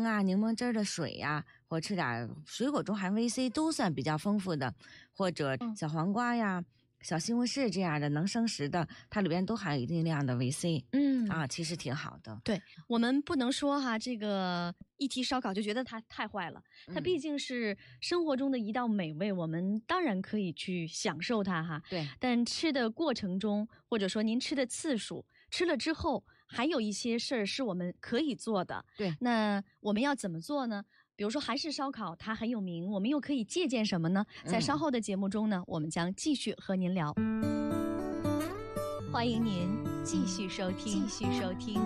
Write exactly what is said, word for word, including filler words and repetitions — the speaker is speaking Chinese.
啊、柠檬汁的水呀、啊，或吃点水果中含维 C 都算比较丰富的，或者小黄瓜呀、小西红柿这样的能生食的，它里边都含有一定量的维 C。嗯啊，其实挺好的。 对，我们不能说哈，这个一提烧烤就觉得它太坏了，它毕竟是生活中的一道美味，嗯、我们当然可以去享受它哈。 对， 但吃的过程中，或者说您吃的次数，吃了之后，还有一些事儿是我们可以做的。 对， 那我们要怎么做呢？比如说韩式烧烤，它很有名，我们又可以借鉴什么呢？在稍后的节目中呢，我们将继续和您聊。欢迎您继续收听，继续收听